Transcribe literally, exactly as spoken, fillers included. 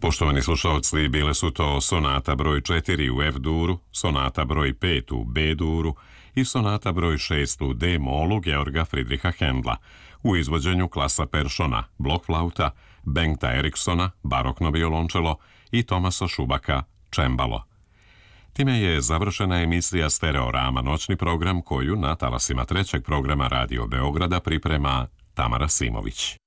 Poštovani slušalci, bile su to sonata broj četiri u F-duru, sonata broj pet u B-duru i sonata broj šest u D-molu Georga Friedricha Händla u izvođenju Klasa Peršona, blokflauta, Bengta Eriksona, barokno violončelo i Tomasa Šubaka, čembalo. Time je završena emisija Stereorama, noćni program koju na talasima trećeg programa Radio Beograda priprema Tamara Simović.